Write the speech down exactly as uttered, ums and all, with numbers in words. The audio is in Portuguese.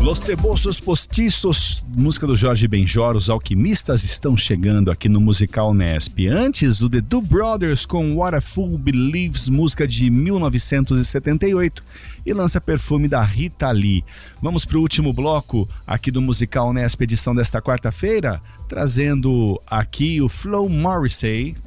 Los Cebosos Postiços, música do Jorge Benjor, os alquimistas estão chegando aqui no Musical Nesp. Antes, o The Do Brothers com What a Fool Believes, música de mil novecentos e setenta e oito, e lança perfume da Rita Lee. Vamos para o último bloco aqui do Musical Nesp, edição desta quarta-feira, trazendo aqui o Flo Morrissey